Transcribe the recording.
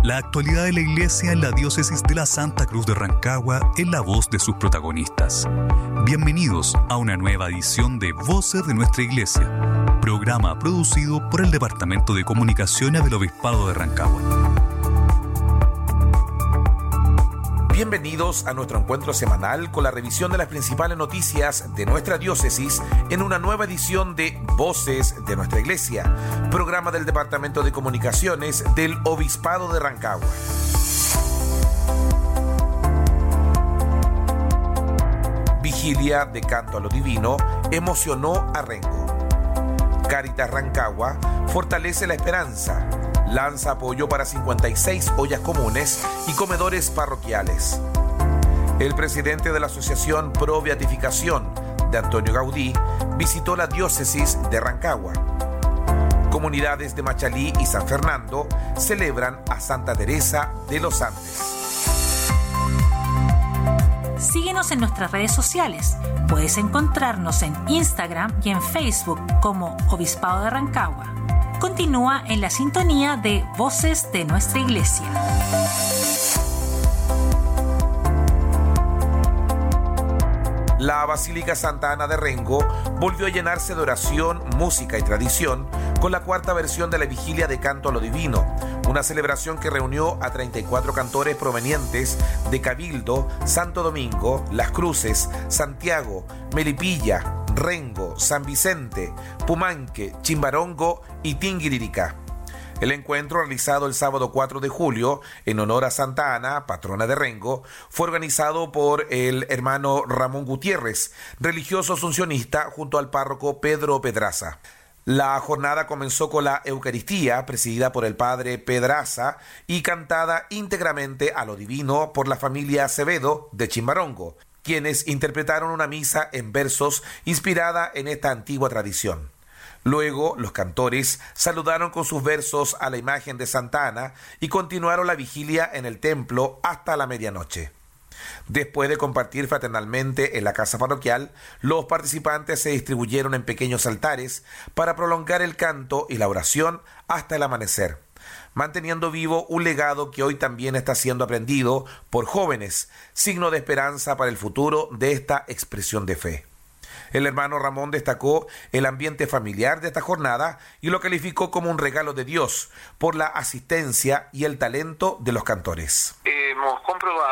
La actualidad de la Iglesia en la diócesis de la Santa Cruz de Rancagua en la voz de sus protagonistas. Bienvenidos a una nueva edición de Voces de Nuestra Iglesia, programa producido por el Departamento de Comunicaciones del Obispado de Rancagua. Bienvenidos a nuestro encuentro semanal con la revisión de las principales noticias de nuestra diócesis en una nueva edición de Voces de Nuestra Iglesia, programa del Departamento de Comunicaciones del Obispado de Rancagua. Vigilia de Canto a lo Divino emocionó a Rengo. Cáritas Rancagua fortalece la esperanza. Lanza apoyo para 56 ollas comunes y comedores parroquiales. El presidente de la Asociación Pro Beatificación de Antonio Gaudí visitó la diócesis de Rancagua. Comunidades de Machalí y San Fernando celebran a Santa Teresa de los Andes. Síguenos en nuestras redes sociales. Puedes encontrarnos en Instagram y en Facebook como Obispado de Rancagua. Continúa en la sintonía de Voces de Nuestra Iglesia. La Basílica Santa Ana de Rengo volvió a llenarse de oración, música y tradición con la cuarta versión de la Vigilia de Canto a lo Divino, una celebración que reunió a 34 cantores provenientes de Cabildo, Santo Domingo, Las Cruces, Santiago, Melipilla, Rengo, San Vicente, Pumanque, Chimbarongo y Tinguiririca. El encuentro, realizado el sábado 4 de julio en honor a Santa Ana, patrona de Rengo, fue organizado por el hermano Ramón Gutiérrez, religioso asuncionista, junto al párroco Pedro Pedraza. La jornada comenzó con la Eucaristía, presidida por el padre Pedraza y cantada íntegramente a lo divino por la familia Acevedo de Chimbarongo, quienes interpretaron una misa en versos inspirada en esta antigua tradición. Luego, los cantores saludaron con sus versos a la imagen de Santa Ana y continuaron la vigilia en el templo hasta la medianoche. Después de compartir fraternalmente en la casa parroquial, los participantes se distribuyeron en pequeños altares para prolongar el canto y la oración hasta el amanecer, manteniendo vivo un legado que hoy también está siendo aprendido por jóvenes, signo de esperanza para el futuro de esta expresión de fe. El hermano Ramón destacó el ambiente familiar de esta jornada y lo calificó como un regalo de Dios por la asistencia y el talento de los cantores. Hemos comprobado